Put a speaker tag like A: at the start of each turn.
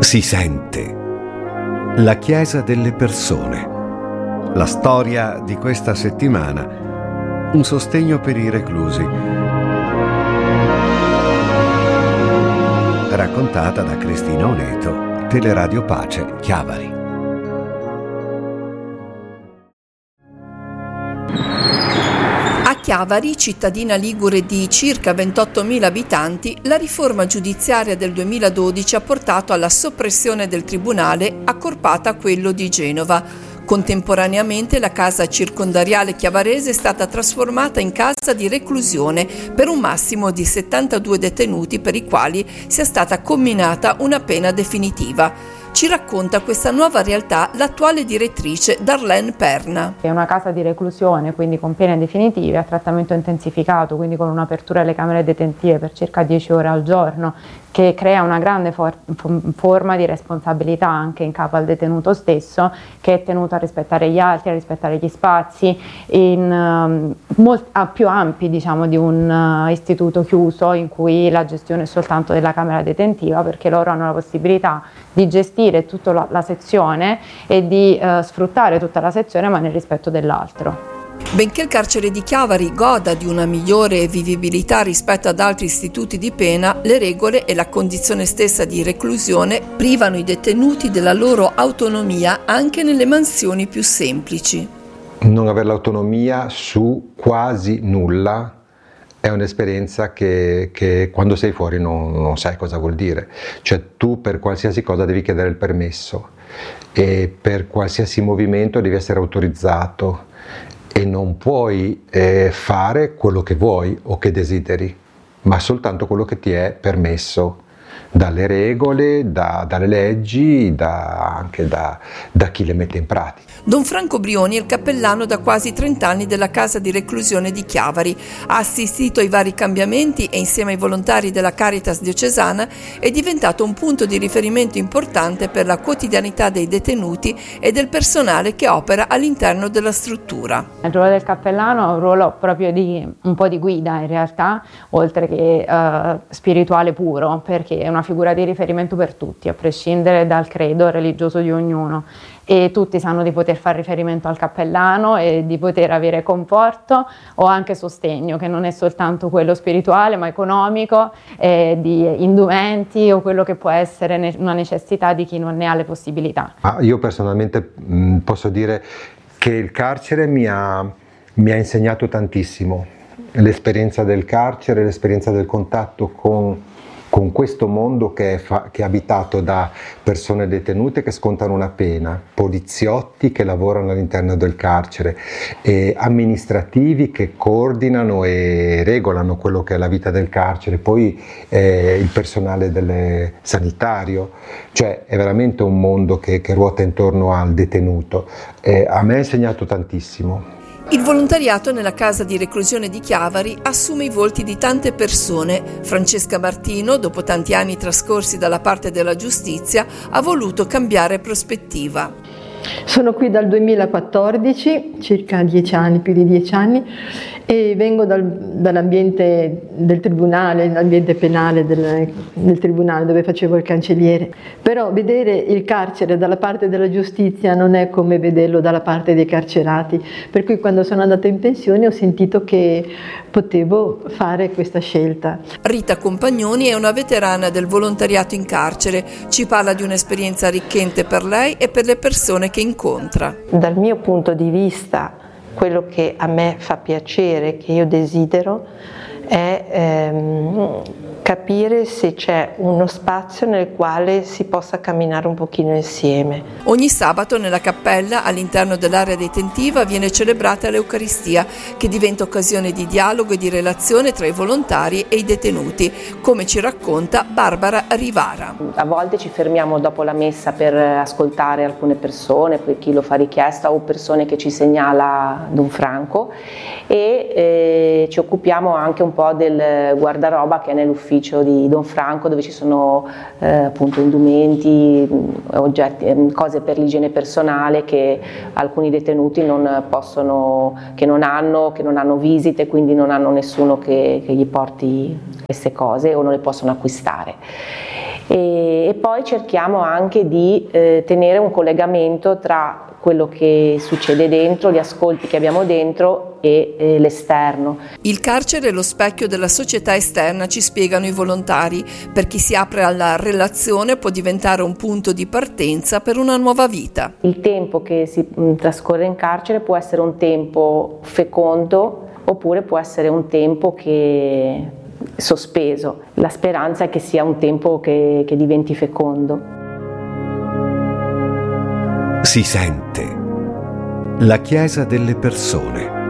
A: Si sente. La Chiesa delle persone. La storia di questa settimana. Un sostegno per i reclusi. Raccontata da Cristina Oneto, Teleradio Pace, Chiavari.
B: A Chiavari, cittadina ligure di circa 28.000 abitanti, la riforma giudiziaria del 2012 ha portato alla soppressione del tribunale, accorpata a quello di Genova. Contemporaneamente la casa circondariale chiavarese è stata trasformata in casa di reclusione per un massimo di 72 detenuti per i quali sia stata comminata una pena definitiva. Ci racconta questa nuova realtà l'attuale direttrice Darlene Perna.
C: È una casa di reclusione, quindi con pene definitive, a trattamento intensificato, quindi con un'apertura alle camere detentive per circa 10 ore al giorno, che crea una grande forma di responsabilità anche in capo al detenuto stesso, che è tenuto a rispettare gli altri, a rispettare gli spazi, più ampi di un istituto chiuso in cui la gestione è soltanto della camera detentiva, perché loro hanno la possibilità di gestire tutta la sezione e di sfruttare tutta la sezione, ma nel rispetto dell'altro.
B: Benché il carcere di Chiavari goda di una migliore vivibilità rispetto ad altri istituti di pena, le regole e la condizione stessa di reclusione privano i detenuti della loro autonomia anche nelle mansioni più semplici.
D: Non avere l'autonomia su quasi nulla è un'esperienza che quando sei fuori non sai cosa vuol dire. Cioè tu per qualsiasi cosa devi chiedere il permesso e per qualsiasi movimento devi essere autorizzato e non puoi fare quello che vuoi o che desideri, ma soltanto quello che ti è permesso dalle regole, dalle leggi, anche da chi le mette in pratica.
B: Don Franco Brioni è il cappellano da quasi 30 anni della casa di reclusione di Chiavari. Ha assistito ai vari cambiamenti e insieme ai volontari della Caritas diocesana è diventato un punto di riferimento importante per la quotidianità dei detenuti e del personale che opera all'interno della struttura.
C: Il ruolo del cappellano è un ruolo proprio di un po' di guida in realtà, oltre che spirituale puro, perché è una figura di riferimento per tutti, a prescindere dal credo religioso di ognuno. E tutti sanno di poter fare riferimento al cappellano e di poter avere conforto o anche sostegno, che non è soltanto quello spirituale ma economico, di indumenti o quello che può essere una necessità di chi non ne ha le possibilità.
D: Io personalmente posso dire che il carcere mi ha insegnato tantissimo, l'esperienza del carcere, l'esperienza del contatto con questo mondo che è abitato da persone detenute che scontano una pena, poliziotti che lavorano all'interno del carcere, amministrativi che coordinano e regolano quello che è la vita del carcere, poi il personale sanitario, cioè è veramente un mondo che ruota intorno al detenuto. A me ha insegnato tantissimo.
B: Il volontariato nella casa di reclusione di Chiavari assume i volti di tante persone. Francesca Martino, dopo tanti anni trascorsi dalla parte della giustizia, ha voluto cambiare prospettiva.
E: Sono qui dal 2014, circa 10 anni, più di 10 anni, e vengo dall'ambiente del tribunale, l'ambiente penale del tribunale dove facevo il cancelliere. Però vedere il carcere dalla parte della giustizia non è come vederlo dalla parte dei carcerati, per cui quando sono andata in pensione ho sentito che potevo fare questa scelta.
B: Rita Compagnoni è una veterana del volontariato in carcere, ci parla di un'esperienza arricchente per lei e per le persone che incontra.
F: Dal mio punto di vista, quello che a me fa piacere, che io desidero, è capire se c'è uno spazio nel quale si possa camminare un pochino insieme.
B: Ogni sabato nella cappella all'interno dell'area detentiva viene celebrata l'Eucaristia, che diventa occasione di dialogo e di relazione tra i volontari e i detenuti, come ci racconta Barbara Rivara.
G: A volte ci fermiamo dopo la messa per ascoltare alcune persone, poi chi lo fa richiesta o persone che ci segnala Don Franco, e ci occupiamo anche un po' del guardaroba che è nell'ufficio di Don Franco, dove ci sono appunto indumenti, oggetti, cose per l'igiene personale che alcuni detenuti non possono, che non hanno visite, quindi non hanno nessuno che gli porti queste cose o non le possono acquistare. E e poi cerchiamo anche di tenere un collegamento tra quello che succede dentro, gli ascolti che abbiamo dentro e l'esterno.
B: Il carcere è lo specchio della società esterna, ci spiegano i volontari. Per chi si apre alla relazione può diventare un punto di partenza per una nuova vita.
G: Il tempo che si trascorre in carcere può essere un tempo fecondo oppure può essere un tempo che sospeso. La speranza è che sia un tempo che diventi fecondo.
A: Si sente la Chiesa delle persone.